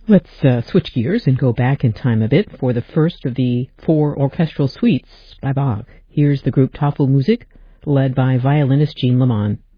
Let's switch gears and go back in time a bit for the first of the 4 orchestral suites by Bach. Here's the group Tafelmusik, led by violinist Jean Lamont.